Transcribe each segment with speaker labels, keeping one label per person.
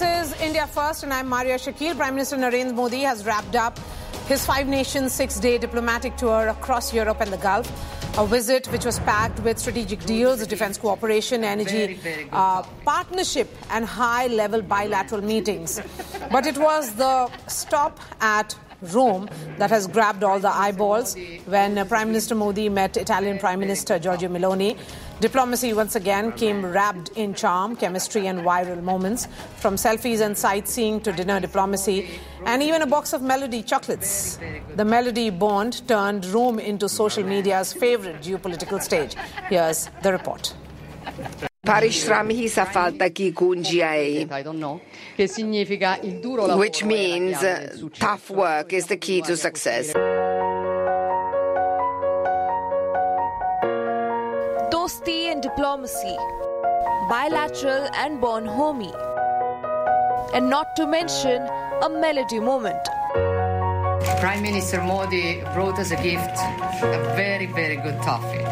Speaker 1: This is India First, and I'm Maria Shakil. Prime Minister Narendra Modi has wrapped up his 5-nation, 6-day diplomatic tour across Europe and the Gulf. A visit which was packed with strategic deals, defense cooperation, energy partnership and high-level bilateral meetings. But it was the stop at Rome that has grabbed all the eyeballs when Prime Minister Modi met Italian Prime Minister Giorgia Meloni. Diplomacy once again came wrapped in charm, chemistry and viral moments, from selfies and sightseeing to dinner diplomacy and even a box of Melody chocolates. The Melody bond turned Rome into social media's favorite geopolitical stage. Here's the report.
Speaker 2: Parishrami sa falta ki kunjiai, which means tough work is the key to success.
Speaker 3: Dosti and diplomacy, bilateral and bonhomie, and not to mention a Melody moment.
Speaker 4: Prime Minister Modi brought us a gift, a very, very good toffee.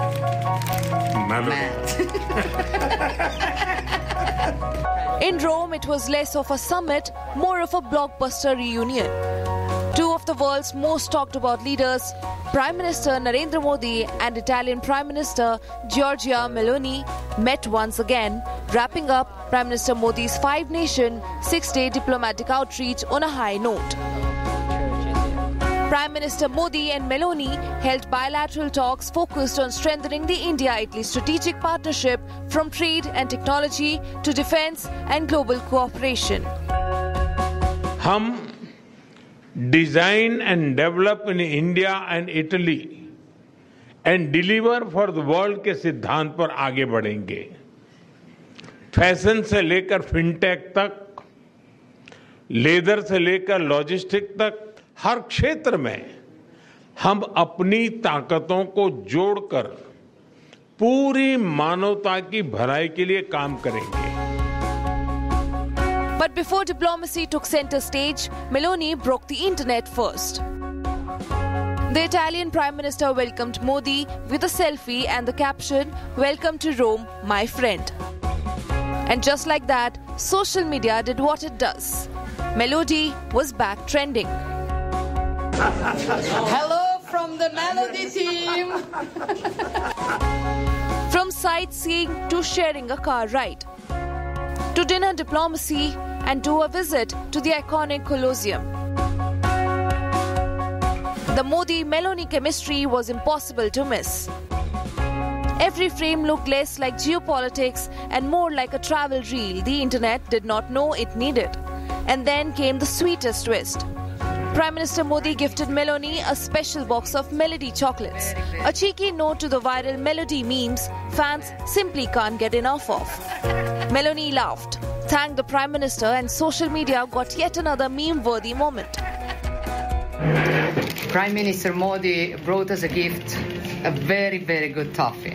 Speaker 3: In Rome, it was less of a summit, more of a blockbuster reunion. Two of the world's most talked about leaders, Prime Minister Narendra Modi and Italian Prime Minister Giorgia Meloni, met once again, wrapping up Prime Minister Modi's 5-nation, 6-day diplomatic outreach on a high note. Prime Minister Modi and Meloni held bilateral talks focused on strengthening the India-Italy strategic partnership, from trade and technology to defense and global cooperation.
Speaker 5: हम design and develop in India and Italy and deliver for the world के सिद्धांत पर आगे बढ़ेंगे. Fashion से लेकर fintech तक, leather से लेकर लॉजिस्टिक तक, हर क्षेत्र में हम अपनी ताकतों को जोड़कर पूरी मानवता की भलाई के लिए काम करेंगे.
Speaker 3: But before diplomacy took center stage, Meloni broke the internet first. The Italian Prime Minister welcomed Modi with a selfie and the caption, "Welcome to Rome, my friend." And just like that, social media did what it does. Melody was back trending.
Speaker 4: Hello from the Melody team.
Speaker 3: From sightseeing to sharing a car ride, to dinner diplomacy and to a visit to the iconic Colosseum. The Modi-Meloni chemistry was impossible to miss. Every frame looked less like geopolitics and more like a travel reel the internet did not know it needed. And then came the sweetest twist. Prime Minister Modi gifted Meloni a special box of Melody chocolates, a cheeky note to the viral Melody memes fans simply can't get enough of. Meloni laughed, thanked the Prime Minister, and social media got yet another meme-worthy moment.
Speaker 4: Prime Minister Modi brought us a gift, a very, very good toffee.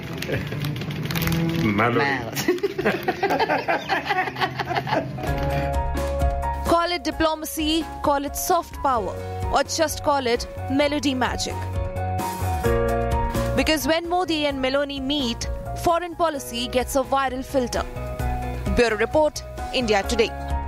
Speaker 3: Call it diplomacy, call it soft power, or just call it Melody magic. Because when Modi and Meloni meet, foreign policy gets a viral filter. Bureau Report, India Today.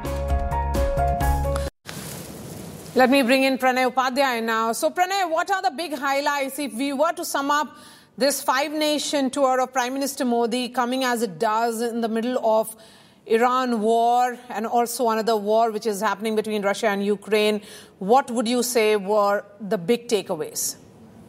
Speaker 1: Let me bring in Pranay Upadhyay now. So Pranay, what are the big highlights if we were to sum up this 5-nation tour of Prime Minister Modi coming as it does in the middle of Iran war and also another war which is happening between Russia and Ukraine? What would you say were the big takeaways?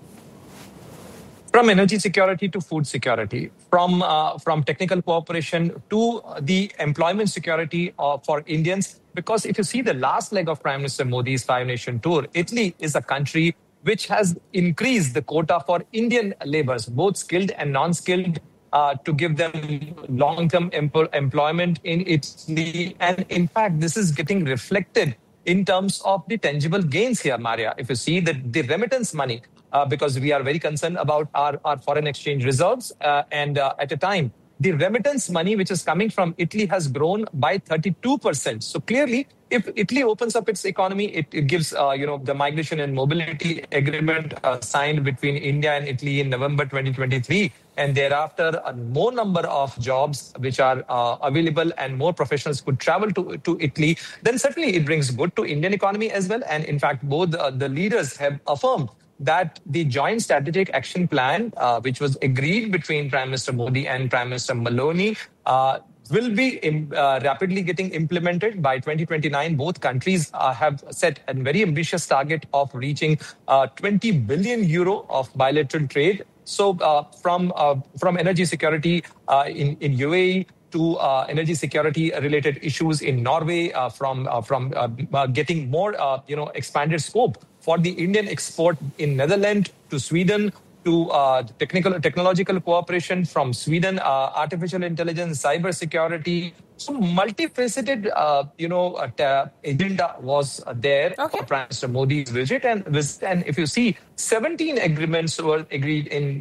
Speaker 6: From energy security to food security, from technical cooperation to the employment security for Indians. Because if you see the last leg of Prime Minister Modi's 5-nation tour, Italy is a country which has increased the quota for Indian laborers, both skilled and non-skilled, to give them long-term employment in Italy. And in fact, this is getting reflected in terms of the tangible gains here, Maria. If you see that the remittance money, because we are very concerned about our foreign exchange reserves, and at a time, the remittance money which is coming from Italy has grown by 32%. So clearly, if Italy opens up its economy, it gives, the migration and mobility agreement signed between India and Italy in November 2023. and thereafter a more number of jobs which are available and more professionals could travel to Italy, then certainly it brings good to Indian economy as well. And in fact, both the leaders have affirmed that the joint strategic action plan, which was agreed between Prime Minister Modi and Prime Minister Meloni, will be rapidly getting implemented by 2029. Both countries have set a very ambitious target of reaching 20 billion euro of bilateral trade. So from energy security in UAE to energy security related issues in Norway, from getting more expanded scope for the Indian export in Netherlands to Sweden, to technological cooperation from Sweden, artificial intelligence, cyber security. So multifaceted, agenda was there for Prime Minister Modi's visit, and if you see, 17 agreements were agreed in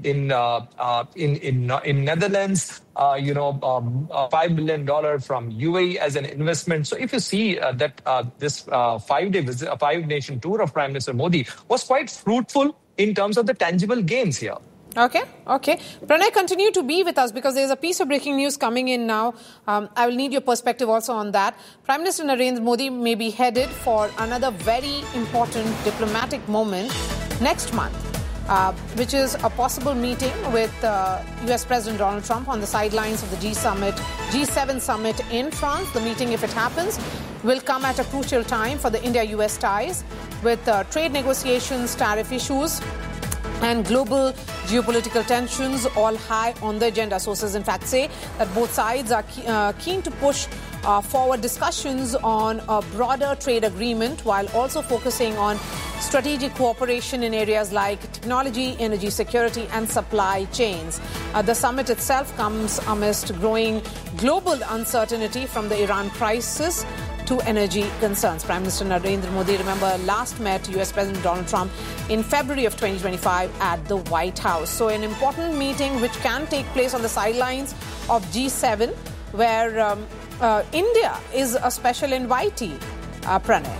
Speaker 6: Netherlands. $5 billion from UAE as an investment. So if you see that this 5-day visit, 5-nation tour of Prime Minister Modi was quite fruitful in terms of the tangible gains here.
Speaker 1: Okay. Pranay, continue to be with us because there's a piece of breaking news coming in now. I will need your perspective also on that. Prime Minister Narendra Modi may be headed for another very important diplomatic moment next month, which is a possible meeting with US President Donald Trump on the sidelines of the G7 summit in France. The meeting, if it happens, will come at a crucial time for the India-US ties, with trade negotiations, tariff issues, and global geopolitical tensions all high on the agenda. Sources, in fact, say that both sides are keen to push forward discussions on a broader trade agreement while also focusing on strategic cooperation in areas like technology, energy security, and supply chains. The summit itself comes amidst growing global uncertainty from the Iran crisis to energy concerns. Prime Minister Narendra Modi, remember, last met US President Donald Trump in February of 2025 at the White House. So an important meeting which can take place on the sidelines of G7, where India is a special invitee. Pranay.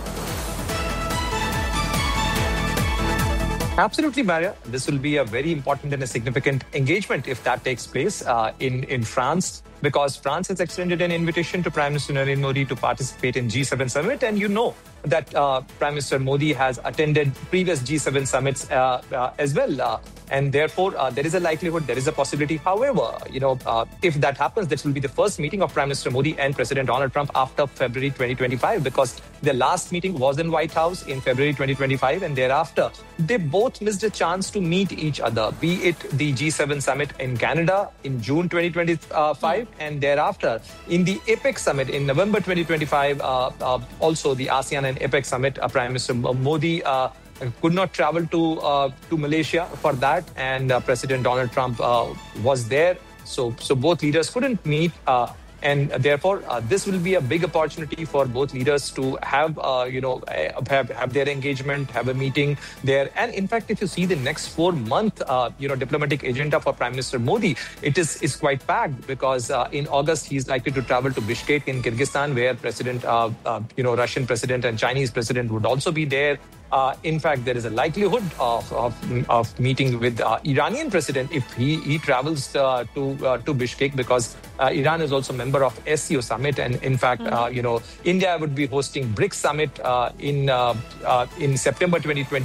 Speaker 6: Absolutely, Maria. This will be a very important and a significant engagement if that takes place in France, because France has extended an invitation to Prime Minister Narendra Modi to participate in G7 summit. And you know that Prime Minister Modi has attended previous G7 summits as well. And therefore, there is a likelihood, there is a possibility. However, if that happens, this will be the first meeting of Prime Minister Modi and President Donald Trump after February 2025, because the last meeting was in White House in February 2025. And thereafter, they both missed a chance to meet each other, be it the G7 summit in Canada in June 2025, and thereafter in the APEC summit in November 2025, also the ASEAN and APEC summit. Prime Minister Modi could not travel to Malaysia for that, and President Donald Trump was there. So both leaders couldn't meet, and therefore this will be a big opportunity for both leaders to have their engagement, have a meeting there. And in fact, if you see the next 4-month diplomatic agenda for Prime Minister Modi, it is quite packed, because in August he's likely to travel to Bishkek in Kyrgyzstan, where Russian president and Chinese president would also be there. In fact, there is a likelihood of meeting with Iranian president if he travels to Bishkek, because Iran is also a member of SCO summit, and in fact, India would be hosting BRICS summit in September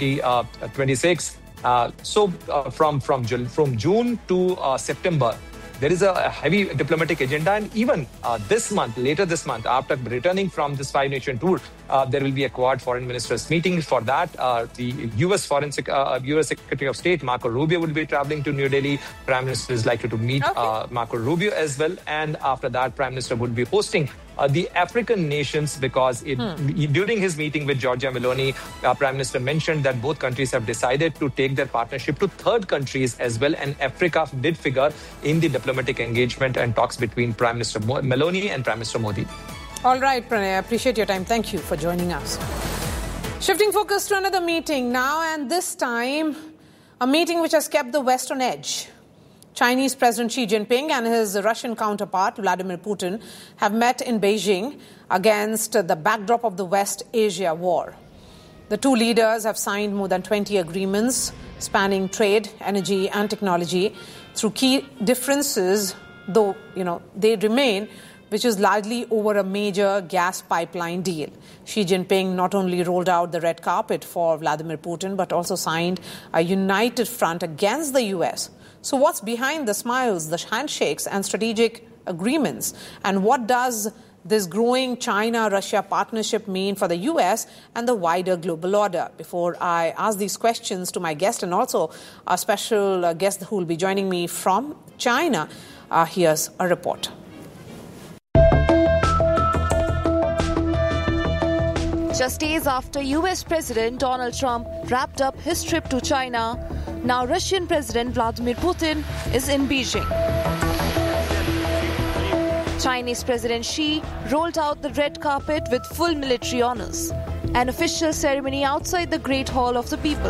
Speaker 6: 2026. So from June to September, there is a heavy diplomatic agenda, and even later this month, after returning from this 5-nation tour, there will be a Quad foreign ministers meeting. For that, the U.S. U.S. Secretary of State Marco Rubio will be traveling to New Delhi. Prime Minister is likely to meet Marco Rubio as well, and after that, Prime Minister would be hosting the African nations, because during his meeting with Giorgia Meloni, Prime Minister mentioned that both countries have decided to take their partnership to third countries as well, and Africa did figure in the diplomatic engagement and talks between Prime Minister Meloni and Prime Minister Modi.
Speaker 1: All right, Pranay, I appreciate your time. Thank you for joining us. Shifting focus to another meeting now, and this time a meeting which has kept the West on edge. Chinese President Xi Jinping and his Russian counterpart, Vladimir Putin, have met in Beijing against the backdrop of the West Asia war. The two leaders have signed more than 20 agreements spanning trade, energy, and technology, through key differences, though, they remain, which is largely over a major gas pipeline deal. Xi Jinping not only rolled out the red carpet for Vladimir Putin, but also signed a united front against the US. So what's behind the smiles, the handshakes and strategic agreements? And what does this growing China-Russia partnership mean for the US and the wider global order? Before I ask these questions to my guest and also a special guest who will be joining me from China, here's a report.
Speaker 3: Just days after US President Donald Trump wrapped up his trip to China, now Russian President Vladimir Putin is in Beijing. Chinese President Xi rolled out the red carpet with full military honors, an official ceremony outside the Great Hall of the People.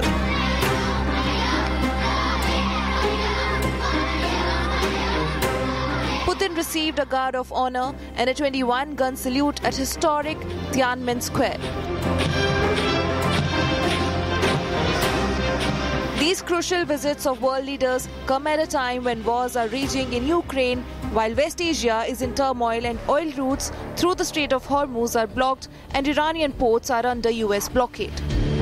Speaker 3: Putin received a guard of honor and a 21-gun salute at historic Tiananmen Square. These crucial visits of world leaders come at a time when wars are raging in Ukraine, while West Asia is in turmoil and oil routes through the Strait of Hormuz are blocked and Iranian ports are under US blockade.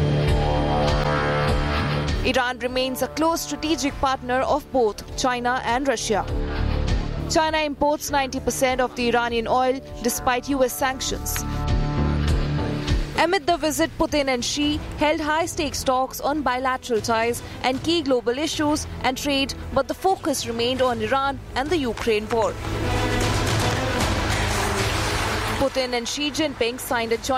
Speaker 3: Iran remains a close strategic partner of both China and Russia. China imports 90% of the Iranian oil despite US sanctions. Amid the visit, Putin and Xi held high-stakes talks on bilateral ties and key global issues and trade, but the focus remained on Iran and the Ukraine war. Putin and Xi Jinping signed a joint